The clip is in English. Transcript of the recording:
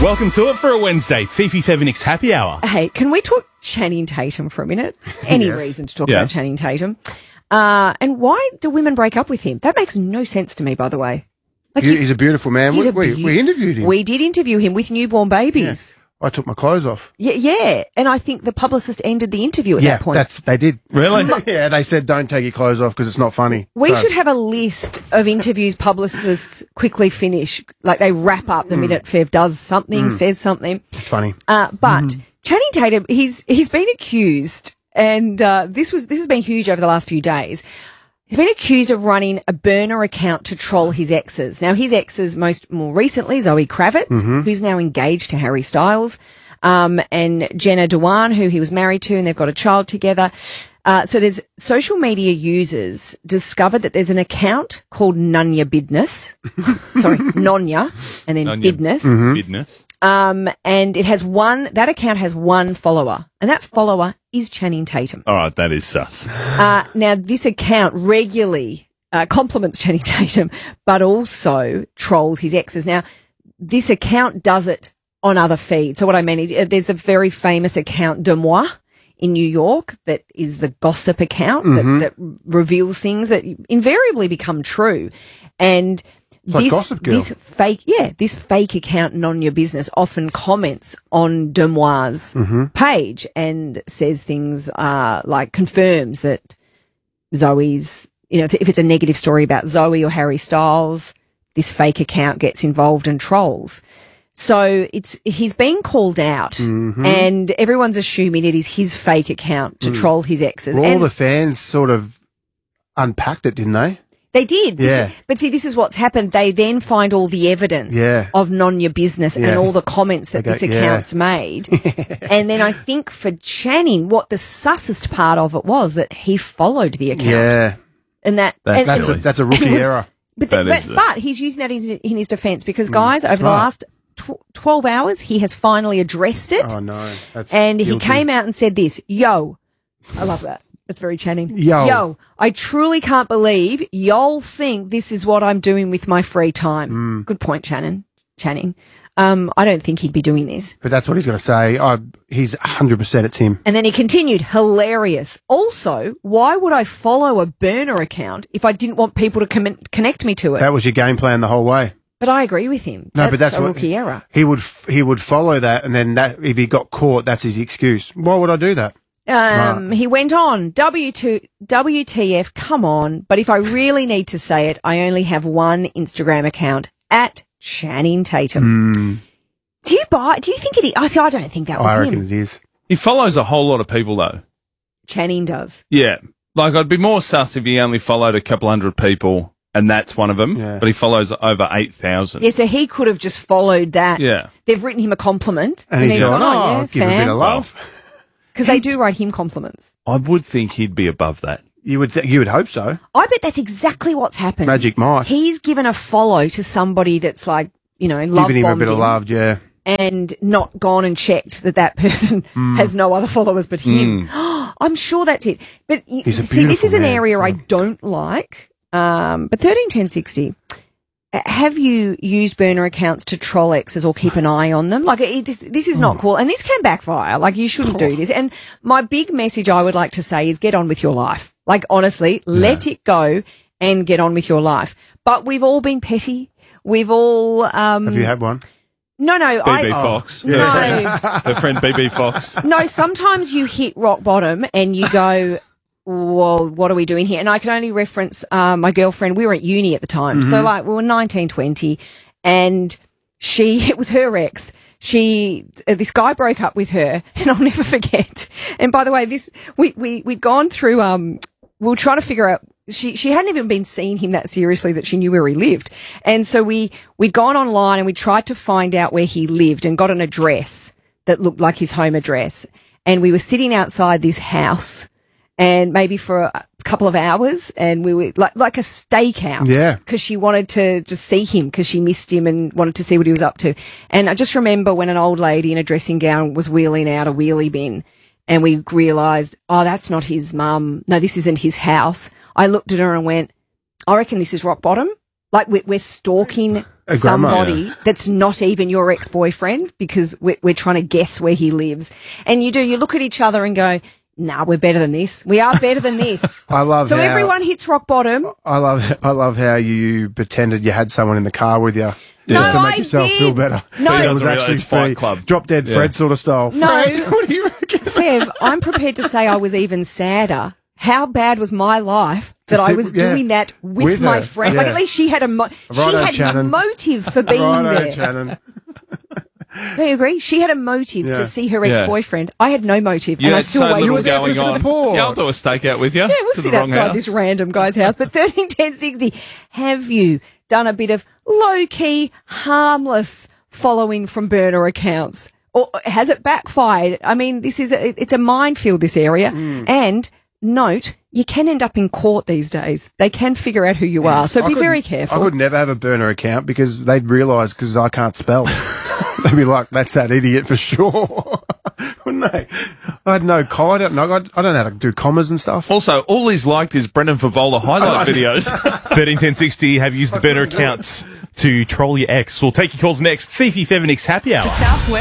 Welcome to it for a Wednesday. Fifi Fevinix Happy Hour. Hey, can we talk Channing Tatum for a minute? Any Yes. reason to talk about Channing Tatum? And why do women break up with him? That makes no sense to me, by the way. Like He's a beautiful man. he's We interviewed him. We did interview him with newborn babies. I took my clothes off. Yeah. And I think the publicist ended the interview at that point. They did. Really? Yeah, they said don't take your clothes off because it's not funny. We So, should have a list of interviews publicists quickly finish. Like they wrap up the minute Fev does something, says something. It's funny. But Channing Tatum, he's been accused, and this has been huge over the last few days. He's been accused of running a burner account to troll his exes. Now, his exes, more recently, Zoe Kravitz, who's now engaged to Harry Styles, and Jenna Dewan, who he was married to, and they've got a child together. So there's social media users discovered that there's an account called Nunya Bidness. Sorry, Nonya, and then Nunya. Bidness. Business. And that account has one follower, and that follower is Channing Tatum. All right, that is sus. Now, this account regularly compliments Channing Tatum, but also trolls his exes. Now, this account does it on other feeds. So what I mean is there's the very famous account De Moi in New York that is the gossip account that reveals things that invariably become true. And like Gossip Girl. this fake account, Nonya Business, often comments on De Moi's page and says things like confirms that Zoe's, if it's a negative story about Zoe or Harry Styles, this fake account gets involved and trolls. So he's been called out, and everyone's assuming it is his fake account to troll his exes. Well, all And the fans sort of unpacked it, didn't they? they did. Yeah. But see, this is what's happened. They then find all the evidence of Nonya Business and all the comments that this account's made. And then I think for Channing, what the sussest part of it was that he followed the account. Yeah. And That's a rookie error. But he's using that in his defence because, guys, over the last 12 hours, he has finally addressed it. Oh, no. That's And he guilty. came out and said this, yo, I love that. That's very Channing. Yo. I truly can't believe y'all think this is what I'm doing with my free time. Good point, Channing. I don't think he'd be doing this. But that's what he's going to say. He's 100% it's him. And then he continued, hilarious. Also, why would I follow a burner account if I didn't want people to connect me to it? That was your game plan the whole way. But I agree with him. No, but that's a what rookie error. He would follow that, and then if he got caught, that's his excuse. Why would I do that? Smart. He went on, WTF, come on. But if I really need to say it, I only have one Instagram account, at Channing Tatum. Do you think it is? I don't think that was I him. reckon it is. He follows a whole lot of people, though. Channing does. Yeah. Like, I'd be more sus if he only followed a couple hundred people, and that's one of them. Yeah. But he follows over 8,000. Yeah, so he could have just followed that. Yeah. They've written him a compliment. And he's gone, going, yeah, give him a bit of love. Because they do write him compliments. I would think he'd be above that. You would hope so. I bet that's exactly what's happened. Magic Mike. He's given a follow to somebody that's like, love Giving him a bombed bit of him love, yeah. and not gone and checked that person has no other followers but him. I'm sure that's it. But He's a see, this is beautiful an man. area I don't like. But 131060, have you used burner accounts to troll exes or keep an eye on them? Like, this is not cool. And this can backfire. Like, you shouldn't do this. And my big message I would like to say is get on with your life. Like, honestly, let it go and get on with your life. But we've all been petty. We've all... Have you had one? No, BB Fox. No. Her friend BB Fox. No, sometimes you hit rock bottom and you go, well, what are we doing here? And I can only reference my girlfriend. We were at uni at the time. So, like, we were 19, 20, and it was her ex. This guy broke up with her, and I'll never forget. And by the way, we'd gone through, we were trying to figure out, she hadn't even been seeing him that seriously that she knew where he lived. And so we'd gone online and we tried to find out where he lived and got an address that looked like his home address. And we were sitting outside this house and maybe for a couple of hours, and we were like a stakeout. Yeah. Because she wanted to just see him because she missed him and wanted to see what he was up to. And I just remember when an old lady in a dressing gown was wheeling out a wheelie bin and we realised, oh, that's not his mum. No, this isn't his house. I looked at her and went, I reckon this is rock bottom. Like we're stalking A grandma. somebody that's not even your ex-boyfriend because we're trying to guess where he lives. And you look at each other and go, nah, we're better than this. We are better than this. I love So how- everyone hits rock bottom. I love how you pretended you had someone in the car with you. No, Just to make I yourself did. feel better. No. It It was doesn't actually it's Fight Fee. Club. Drop Dead Yeah. Fred sort of style. No. Fred, what do you reckon? Fev, I'm prepared to say I was even sadder. How bad was my life that To I sit- was yeah, doing that with with my her, friend? Like yeah. at least she had a Righto, Shannon. motive for being Righto, there. Shannon. Do you agree? She had a motive Yeah. to see her Yeah. ex-boyfriend. I had no motive, You and I had still so waited. little were there going for on. support. Yeah, I'll do a stakeout with you. Yeah, we'll to sit the wrong outside house. this random guy's house. But 131060, have you done a bit of low-key, harmless following from burner accounts? Or has it backfired? I mean, it's a minefield, this area. And note, you can end up in court these days. They can figure out who you are. So be very careful. I would never have a burner account because they'd realise because I can't spell. They'd be like, that's that idiot for sure. Wouldn't they? I had no I don't know. I don't know how to do commas and stuff. Also, all he's liked is Brendan Favola highlight videos. 131060 have used the burner accounts to troll your ex. We'll take your calls next. Fifi Feminix Happy Hour. Southwest.